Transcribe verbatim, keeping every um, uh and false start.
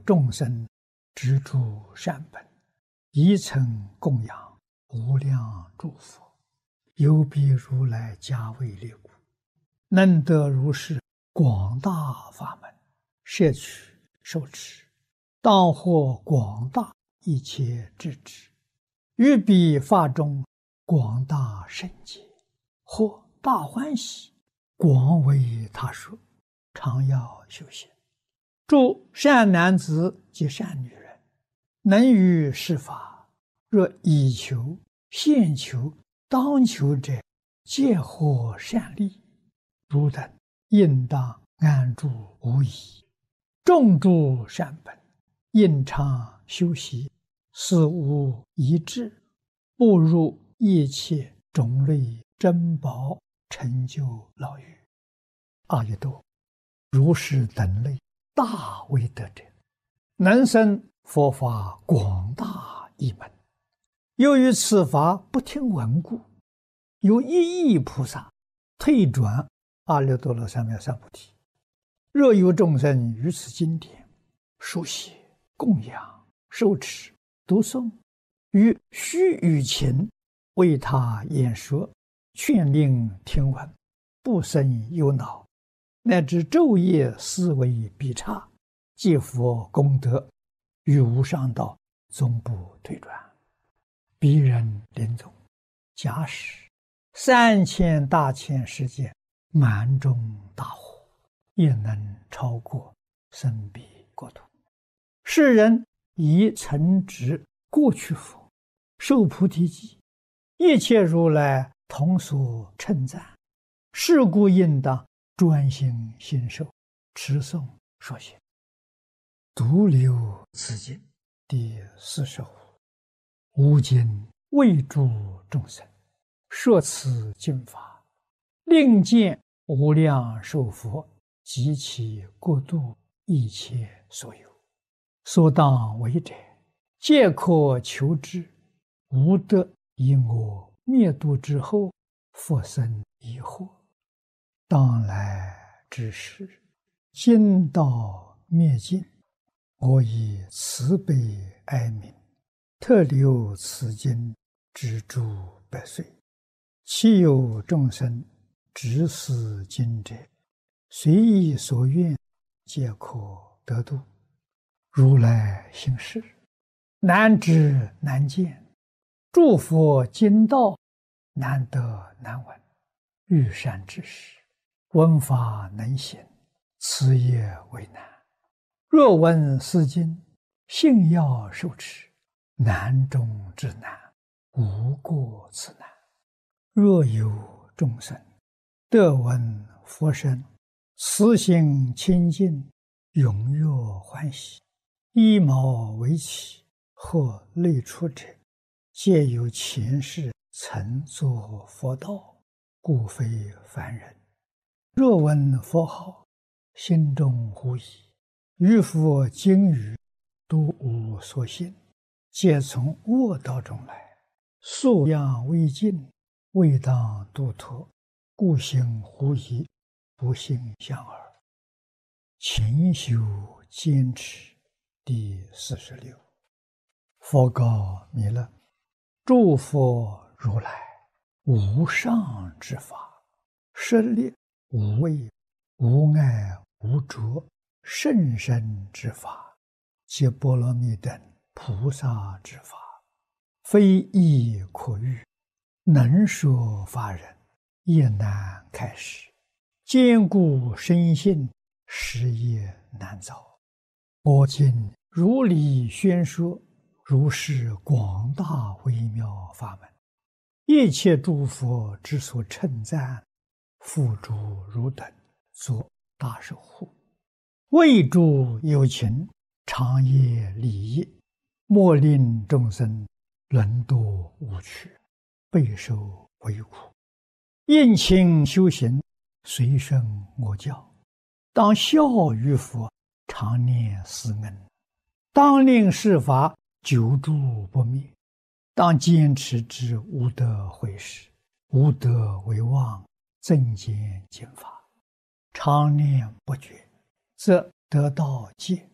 众生植诸善本，一曾供养无量诸佛，有比如来加为列故，能得如是广大法门，摄取受持，当获广大一切智智，于彼法中广大圣解，或大欢喜，广为他说，常要修行。诸善男子及善女人，能于是法，若以求、现求、当求者，皆获善利。汝等应当安住无疑，种诸善本，应常修习，死无遗志，步入一切种类珍宝，成就老狱。阿逸多，如是等类大威德者，能生佛法广大一门。由于此法不听闻故，有一亿菩萨退转阿耨多罗三藐三菩提。若有众生于此经典书写、供养、受持、读诵，于须臾前为他演说，劝令听闻，不生忧恼，乃至昼夜思维必差，皆佛功德，于无上道终不退转。彼人临终，假使三千大千世界满中大火，也能超过生彼国土。世人以曾植过去佛，受菩提记，一切如来同所称赞。是故应当专心信受，持诵说写。独留此经第四十五。吾今为诸众生说此经法，令见无量寿佛及其国度一切所有，所当为者，皆可求之。无得因我灭度之后，复生疑惑。当来之时，经道灭尽，我以慈悲哀悯，特留此经之诸百岁。其有众生执此经者，随意所愿，皆可得度。如来行事，难知难见，诸佛经道难得难闻。欲善知识，闻法能行，此也为难。若闻是经，信要受持，难中之难，无过此难。若有众生得闻佛声，慈心清净，踊跃欢喜，依毛为起，或类出者，皆有前世曾作佛道，故非凡人。若闻佛号，心中狐疑，于佛经语都无所信，皆从恶道中来，素养未尽，未当度脱，故行狐疑，不信相耳。勤修坚持第四十六。佛告弥勒：诸佛如来无上之法，舍利无畏、无碍、无着、甚深之法，皆波罗蜜等菩萨之法，非易可喻，能说法人也难开示，坚固深信，实也难造。我今如理宣说，如是广大微妙法门，一切诸佛之所称赞，付诸汝等作大守护，为诸有情，长夜利益，莫令众生沦堕无趣，备受为苦。应勤修行，随顺我教，当效于佛，常念思恩，当令是法久住不灭，当坚持之无得毁失，无得为妄，增减经法，常念不绝，则得道戒，